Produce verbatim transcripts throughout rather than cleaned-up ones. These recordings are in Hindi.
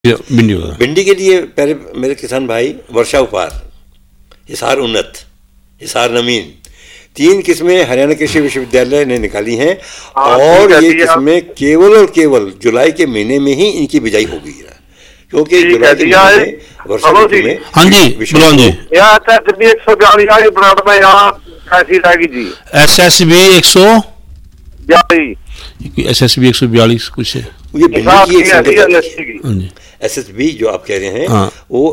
भिंडी होगा। भिंडी के लिए पहले मेरे किसान भाई वर्षा उपहार, हिसार उन्नत, हिसार नवीन, तीन किस्में हरियाणा कृषि विश्वविद्यालय ने निकाली हैं और ये किस्में केवल और केवल जुलाई के महीने में ही इनकी बिजाई होगी, क्योंकि जुलाई के महीने में वर्षा ऋतु में। हाँ जी बुलवान जी, एस एस बी एक सौ एस एस बी एक सौ बयालीस कुछ है ये भिंडी की। एस एस बी जो आप कह रहे हैं हाँ। वो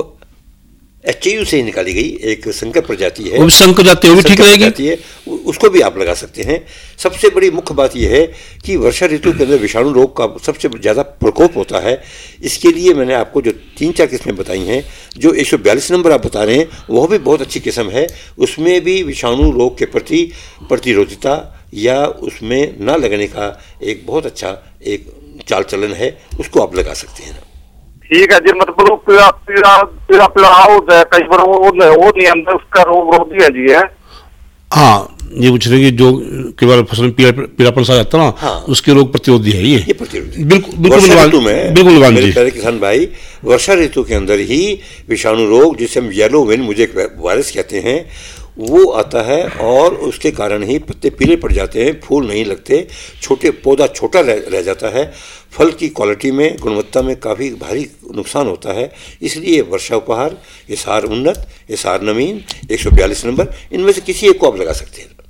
एच यू से निकाली गई एक संकर प्रजाति है, वो संकर जाती है, वो भी ठीक रहेगी है, उसको भी आप लगा सकते हैं। सबसे बड़ी मुख्य बात यह है कि वर्षा ऋतु के अंदर विषाणु रोग का सबसे ज़्यादा प्रकोप होता है। इसके लिए मैंने आपको जो तीन चार किस्में बताई हैं, जो एक सौ बयालीस नंबर आप बता रहे हैं वह भी बहुत अच्छी किस्म है, उसमें भी विषाणु रोग के प्रति प्रतिरोधकता या उसमें न लगने का एक बहुत अच्छा एक चाल चलन है, उसको आप लगा सकते हैं। ठीक है जी, मतलब पीला पीला पीला पीला होता है कई बार, वो वो नहीं अंदर उसका रोग रोधी है जी है। हाँ, ये पूछ रहे कि जो कई बार फसल में पीला पीलापन सा जाता है ना, हाँ। उसके रोग प्रतिरोधी है ये, ये प्रतिरोधी बिल्कुल बिल्कुल बिल्कुल मेरे प्यारे किसान भाई, वर्षा ऋतु के अंदर ही विषाणु रोग जिसे हम येलो वेन मुझे वायरस कहते हैं वो आता है और उसके कारण ही पत्ते पीले पड़ जाते हैं, फूल नहीं लगते, छोटे पौधा छोटा रह, रह जाता है, फल की क्वालिटी में गुणवत्ता में काफ़ी भारी नुकसान होता है। इसलिए वर्षा उपहार, हिसार उन्नत, हिसार नवीन, एक सौ बयालीस नंबर, इनमें से किसी एक को आप लगा सकते हैं।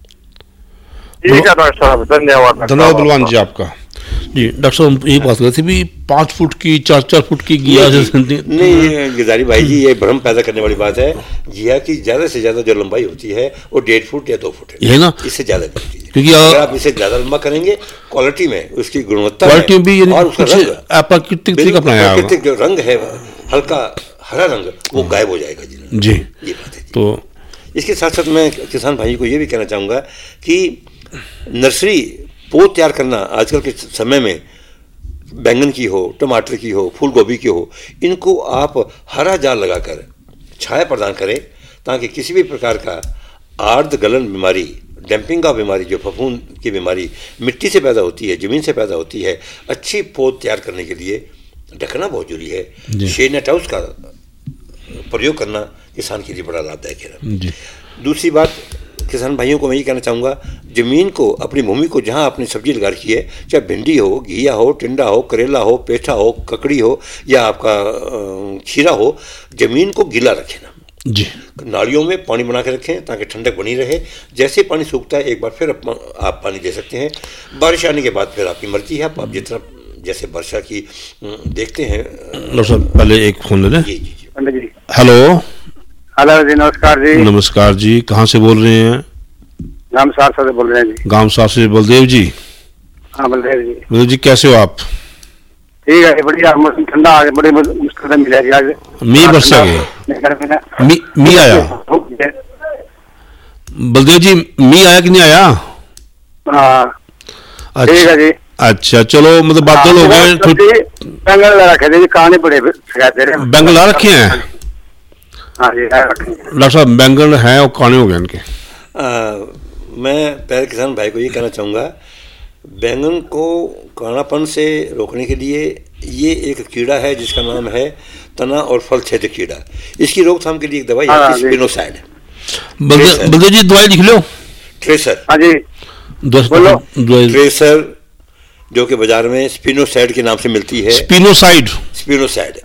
ठीक है डॉक्टर साहब, धन्यवाद। धन्यवाद बलवान जी आपका। जी डॉक्टर साहब, हम यही बात कर रहे थे भी पाँच फुट की चार चार फुट की घिया नहीं गिरधारी भाई जी, ये भ्रम पैदा करने वाली बात है। घिया की ज़्यादा से ज़्यादा जो लंबाई होती है वो डेढ़ फुट या दो फुट है, है ना, इससे ज़्यादा नहीं होती है। क्योंकि अगर आप इसे ज़्यादा लंबा करेंगे क्वालिटी में, उसकी गुणवत्ता क्वालिटी भी और उसका रंग, प्राकृतिक तरीका अपनाया, प्राकृतिक जो रंग है हल्का हरा रंग वो गायब हो जाएगा जी। जी ये बात है। तो इसके साथ साथ मैं किसान भाई को ये भी कहना चाहूँगा कि नर्सरी पौध तैयार करना आजकल के समय में, बैंगन की हो, टमाटर की हो, फूल गोभी की हो, इनको आप हरा जाल लगाकर छाया प्रदान करें ताकि किसी भी प्रकार का आर्द्र गलन बीमारी, डैम्पिंग का बीमारी, जो फफूंद की बीमारी मिट्टी से पैदा होती है, ज़मीन से पैदा होती है, अच्छी पौध तैयार करने के लिए ढकना बहुत जरूरी है। शेड नेट हाउस का प्रयोग करना किसान के लिए बड़ा लाभदायक है। दूसरी बात किसान भाइयों को मैं ये कहना चाहूँगा, ज़मीन को, अपनी भूमि को जहाँ आपने सब्जी लगा रखी है, चाहे भिंडी हो, घिया हो, टिंडा हो, करेला हो, पेठा हो, ककड़ी हो या आपका खीरा हो, ज़मीन को गीला रखें ना जी। नालियों में पानी बना के रखें ताकि ठंडक बनी रहे। जैसे पानी सूखता है एक बार फिर आप पानी दे सकते हैं। बारिश आने के बाद फिर आपकी मर्जी है, आप जितना जैसे वर्षा की देखते हैं। पहले एक फोन ले लें। जी जी जी। हेलो हेलो जी, नमस्कार जी। नमस्कार जी, कहाँ से बोल रहे हैं? गांव सारसा से बोल रहे हैं जी। गांव सारसा से बलदेव जी। हाँ बलदेव जी। बलदेव जी कैसे हो आप? ठीक है, बढ़िया, मौसम ठंडा आ गया, बड़ी मुश्किल से मिला जी आज। मी बरसा गया, मी मी आया। बलदेव जी मी आया कि नहीं आया? हाँ ठीक है जी। अच्छा चलो, मतलब बादल हो गए। बैंगन ला रखे थे जी, कहानी बड़े बैंगन ला रखे हैं? हाँ जी डॉक्टर साहब, बैंगन है और काने हो गए इनके। मैं पहले किसान भाई को ये कहना चाहूँगा, बैंगन को कानापन से रोकने के लिए ये एक कीड़ा है जिसका नाम है तना और फल छेदक कीड़ा। इसकी रोकथाम के लिए एक दवाई है स्पिनोसाइड। बलदेव जी दवाई लिख लो। ट्रेसर। हाँ जी ट्रेसर, जो कि बाजार में स्पिनोसाइड के नाम से मिलती है। स्पिनोसाइड स्पिनोसाइड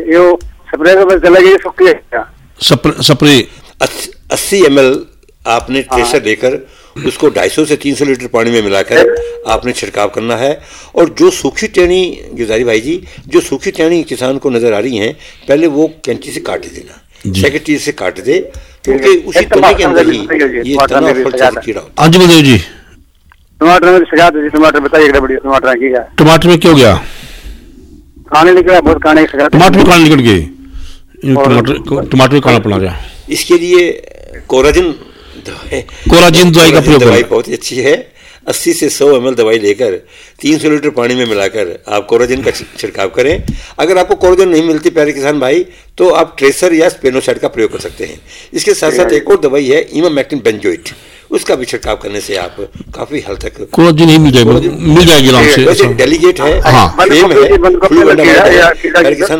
स्प्रे अस्सी एम एल आपने ट्रेसर लेकर उसको दो सौ पचास से तीन सौ लीटर पानी में मिलाकर आपने छिड़काव करना है। और जो सूखी टहनी, गिरधारी भाई जी, जो सूखी टहनी किसान को नजर आ रही हैं, पहले वो कैंची से काट देना, सेकेंडरी से काट दे, क्योंकि उसी तने के अंदर ही ये तना और फल छेदक कीड़ा होता है। हाँ जी बलदेव जी। टमाटर में सजा दीजिए, टमाटर बताइए बढ़िया। टमाटर की है, टमाटर में क्यों गया? खाने निकला, बहुत खाने सजा, टमाटर में खाने निकल गए, टमाटर टमाटर में खाना पड़ा गया। इसके लिए कोराजिन कोराजिन दवाई का प्रयोग दवाई बहुत ही अच्छी है। अस्सी से सौ एम एल दवाई लेकर तीन सौ लीटर पानी में मिलाकर आप कोराजिन का छिड़काव करें। अगर आपको कोराजिन नहीं मिलती प्यारे किसान भाई, तो आप ट्रेसर या स्पिनोसाइड का प्रयोग कर सकते हैं। इसके साथ साथ एक और दवाई है इमामेक्टिन बेंजोइट, उसका भी छिड़काव करने से आप काफी हद तक कोराजिन ही मिल जाएगी, मिल जाएगी आराम से। वैसे डेलीगेट है, हाँ, फेम है,